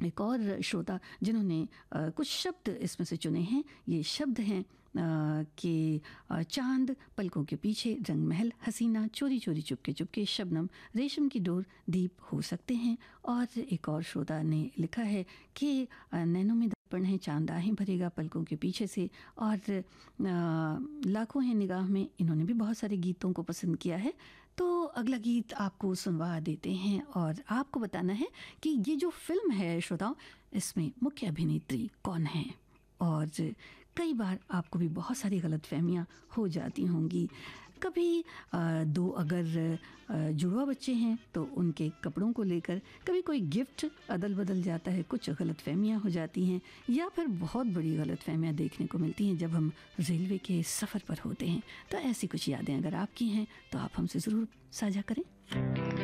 एक और श्रोता जिन्होंने कुछ शब्द इसमें से चुने हैं, ये शब्द हैं कि चांद, पलकों के पीछे, रंग महल, हसीना, चोरी चोरी चुपके चुपके, शबनम, रेशम की डोर, दीप हो सकते हैं। और एक और श्रोता ने लिखा है कि नैनों में दर्पण है, चांद आहें भरेगा पलकों के पीछे से। और लाखों हैं निगाह में, इन्होंने भी बहुत सारे गीतों को पसंद किया है। तो अगला गीत आपको सुनवा देते हैं और आपको बताना है कि ये जो फिल्म है श्रोताओं, इसमें मुख्य अभिनेत्री कौन है। और कई बार आपको भी बहुत सारी गलतफहमियां हो जाती होंगी। कभी दो अगर जुड़वा बच्चे हैं तो उनके कपड़ों को लेकर कभी कोई गिफ्ट अदल बदल जाता है, कुछ गलतफहमियां हो जाती हैं, या फिर बहुत बड़ी गलतफहमियां देखने को मिलती हैं जब हम रेलवे के सफ़र पर होते हैं। तो ऐसी कुछ यादें अगर आपकी हैं तो आप हमसे ज़रूर साझा करें।